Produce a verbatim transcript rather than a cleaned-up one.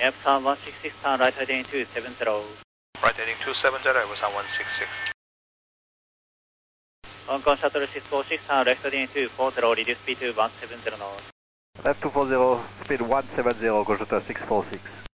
Epson one six six, turn right heading two seven zero. Right heading two seven zero, Epson one six six. Hong Kong Shuttle six four six, turn left heading two four zero, reduce speed to one seven zero knots. Left two four zero, speed one seven zero, go shuttle six four six.